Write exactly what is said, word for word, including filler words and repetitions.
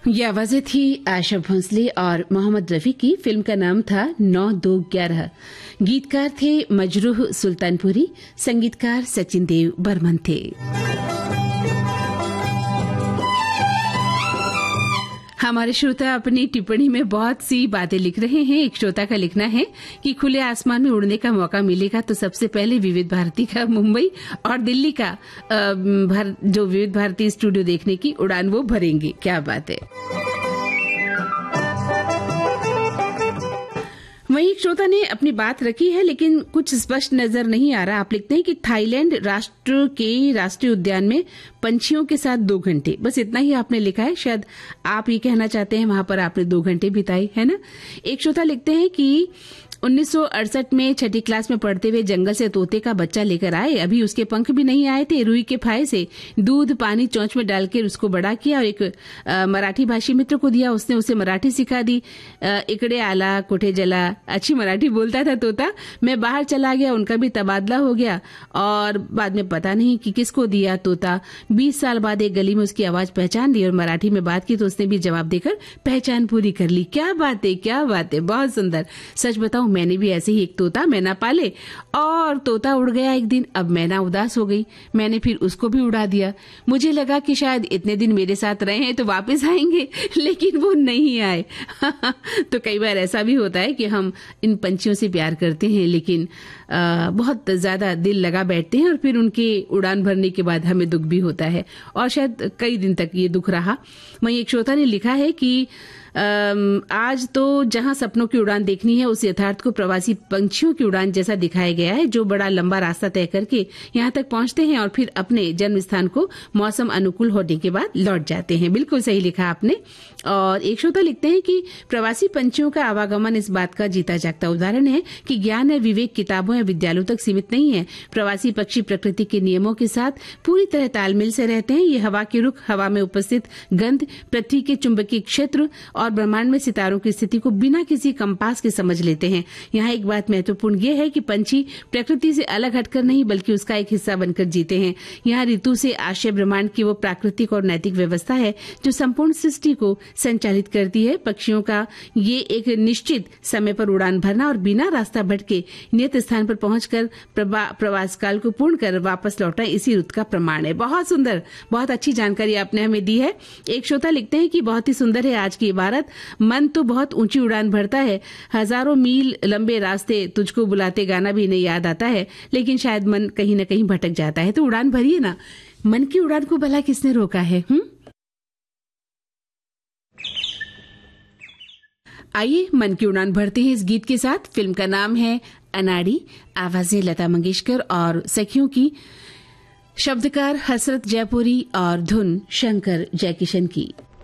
ये आवाजें थी आशा भोंसले और मोहम्मद रफी की। फिल्म का नाम था नौ दो ग्यारह। गीतकार थे मजरूह सुल्तानपुरी, संगीतकार सचिन देव बर्मन थे। हमारे श्रोता अपनी टिप्पणी में बहुत सी बातें लिख रहे हैं। एक श्रोता का लिखना है कि खुले आसमान में उड़ने का मौका मिलेगा तो सबसे पहले विविध भारती का मुंबई और दिल्ली का भर, जो विविध भारती स्टूडियो देखने की उड़ान वो भरेंगे। क्या बात है। वहीं एक श्रोता ने अपनी बात रखी है लेकिन कुछ स्पष्ट नजर नहीं आ रहा। आप लिखते हैं कि थाईलैंड राष्ट्र के राष्ट्रीय उद्यान में पंछियों के साथ दो घंटे, बस इतना ही आपने लिखा है। शायद आप ये कहना चाहते हैं वहां पर आपने दो घंटे बिताए, है ना। एक श्रोता लिखते हैं कि उन्नीस सौ अड़सठ में छठी क्लास में पढ़ते हुए जंगल से तोते का बच्चा लेकर आए। अभी उसके पंख भी नहीं आए थे। रुई के फाये से दूध पानी चोंच में डालकर उसको बड़ा किया और एक आ, मराठी भाषी मित्र को दिया। उसने उसे मराठी सिखा दी। आ, इकड़े आला कोठे जला, अच्छी मराठी बोलता था तोता। मैं बाहर चला गया, उनका भी तबादला हो गया और बाद में पता नहीं कि किसको दिया तोता। बीस साल बाद एक गली में उसकी आवाज पहचान ली और मराठी में बात की तो उसने भी जवाब देकर पहचान पूरी कर ली। क्या बात है, क्या बात है, बहुत सुंदर। सच बताऊं, मैंने भी ऐसे ही एक तोता मैना पाले और तोता उड़ गया एक दिन। अब मैना उदास हो गई, मैंने फिर उसको भी उड़ा दिया। मुझे लगा कि शायद इतने दिन मेरे साथ रहे हैं तो वापस आएंगे, लेकिन वो नहीं आए। तो कई बार ऐसा भी होता है कि हम इन पंछियों से प्यार करते हैं लेकिन आ, बहुत ज्यादा दिल लगा बैठते हैं और फिर उनके उड़ान भरने के बाद हमें दुख भी होता है और शायद कई दिन तक ये दुख रहा। वहीं एक श्रोता ने लिखा है कि आज तो जहां सपनों की उड़ान देखनी है उस यथार्थ को प्रवासी पंछियों की उड़ान जैसा दिखाया गया है, जो बड़ा लंबा रास्ता तय करके यहां तक पहुंचते हैं और फिर अपने जन्म स्थान को मौसम अनुकूल होने के बाद लौट जाते हैं। बिल्कुल सही लिखा आपने। और एक श्रोता लिखते हैं कि प्रवासी पंछियों का आवागमन इस बात का जीता जागता उदाहरण है कि ज्ञान या विवेक किताबों या विद्यालयों तक सीमित नहीं है। प्रवासी पक्षी प्रकृति के नियमों के साथ पूरी तरह तालमेल से रहते हैं। ये हवा के रुख, हवा में उपस्थित गंध, पृथ्वी के चुंबकीय क्षेत्र और ब्रह्मांड में सितारों की स्थिति को बिना किसी कंपास के समझ लेते हैं। यहाँ एक बात महत्वपूर्ण ये है कि पंछी प्रकृति से अलग हटकर नहीं बल्कि उसका एक हिस्सा बनकर जीते हैं। यहाँ ऋतु से आशय ब्रह्मांड की वो प्राकृतिक और नैतिक व्यवस्था है जो संपूर्ण सृष्टि को संचालित करती है। पक्षियों का ये एक निश्चित समय पर उड़ान भरना और बिना रास्ता भटके नियत स्थान पर पहुंचकर प्रवास काल को पूर्ण कर वापस लौटना इसी रुत का प्रमाण है। बहुत सुंदर, बहुत अच्छी जानकारी आपने हमें दी है। एक श्रोता लिखते हैं कि बहुत ही सुंदर है आज की इबारत। मन तो बहुत ऊंची उड़ान भरता है, हजारों मील लंबे रास्ते तुझको बुलाते गाना भी नहीं याद आता है, लेकिन शायद मन कहीं न कहीं भटक जाता है। तो उड़ान भरिए ना, मन की उड़ान को भला किसने रोका है। हुँ? आइए मन की उड़ान भरते हैं इस गीत के साथ। फिल्म का नाम है अनाड़ी, आवाजें लता मंगेशकर और सखियों की, शब्दकार हसरत जयपुरी और धुन शंकर जयकिशन की।